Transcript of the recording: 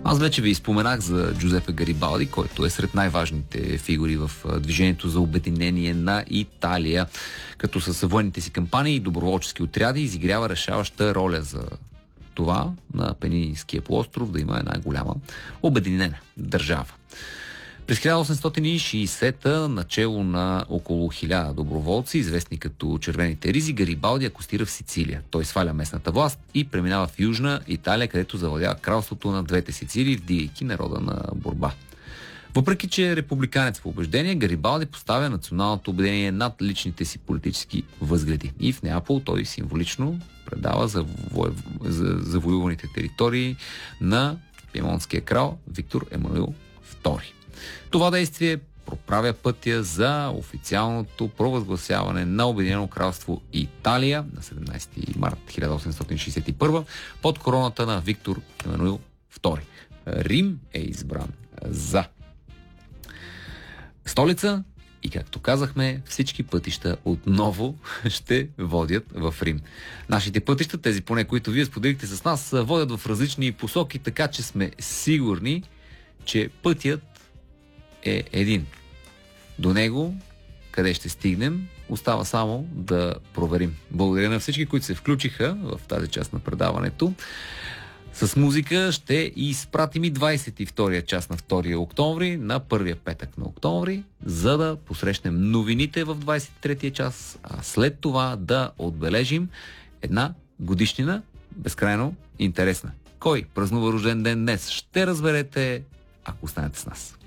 Аз вече ви споменах за Джузепе Гарибалди, който е сред най-важните фигури в движението за обединение на Италия, като с военните си кампании и доброволчески отряди изигрява решаваща роля за това на Апенинския полуостров да има една голяма обединена държава. През 1860-та, начело на около 1000 доброволци, известни като Червените ризи, Гарибалди акостира в Сицилия. Той сваля местната власт и преминава в Южна Италия, където завладява кралството на двете Сицилии, вдигайки народа на борба. Въпреки че е републиканец по убеждение, Гарибалди поставя националното обединение над личните си политически възгледи. И в Неапол той символично предава завоюваните територии на пиемонтския крал Виктор Емануил II. Това действие проправя пътя за официалното провъзгласяване на Обединено кралство Италия на 17 март 1861 под короната на Виктор Емануил II. Рим е избран за столица и, както казахме, всички пътища отново ще водят в Рим. Нашите пътища, тези поне, които вие споделихте с нас, водят в различни посоки, така че сме сигурни, че пътят е един. До него, къде ще стигнем, остава само да проверим. Благодаря на всички, които се включиха в тази част на предаването. С музика ще изпратим и 22-я час на 2 октомври на първия петък на октомври, за да посрещнем новините в 23-я час, а след това да отбележим една годишнина безкрайно интересна. Кой празнува рожден ден днес? Ще разберете, ако останете с нас.